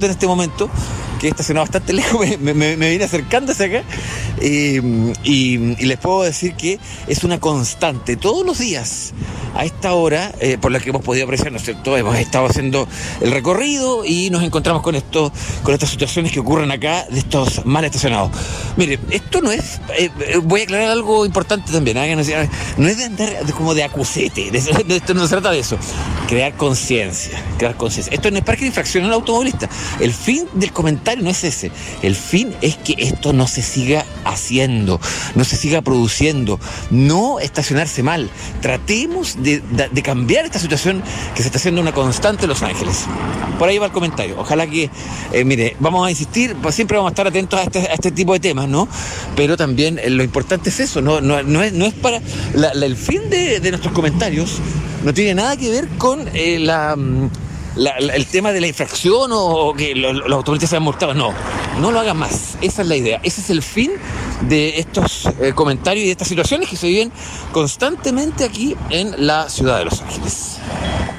justo en este momento, que he estacionado bastante lejos, me vine acercando hacia acá, y les puedo decir que es una constante. Todos los días, a esta hora, por la que hemos podido apreciar, ¿no es cierto? Hemos estado haciendo el recorrido y nos encontramos con estas situaciones que ocurren acá, de estos mal estacionados. Mire, esto no es, voy a aclarar algo importante también, no es de andar como de acusete, esto no se trata de eso. Crear conciencia. Esto no es parque de infracción al automovilista. El fin del comentario no es ese. El fin es que esto no se siga haciendo, no se siga produciendo, no estacionarse mal. Tratemos de cambiar esta situación que se está haciendo una constante en Los Ángeles. Por ahí va el comentario. Ojalá que, mire, vamos a insistir, pues siempre vamos a estar atentos a este tipo de temas, ¿no? Pero también lo importante es eso, no es para el fin de nuestros comentarios. No tiene nada que ver con el tema de la infracción o que los automovilistas sean multados. No lo hagan más. Esa es la idea. Ese es el fin de estos comentarios y de estas situaciones que se viven constantemente aquí en la ciudad de Los Ángeles.